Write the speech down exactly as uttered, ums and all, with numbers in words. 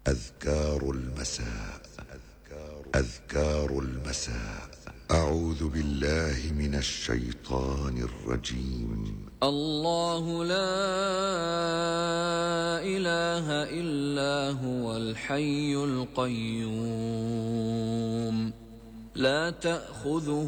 أذكار المساء أذكار المساء أعوذ بالله من الشيطان الرجيم. الله لا إله إلا هو الحي القيوم لا تأخذه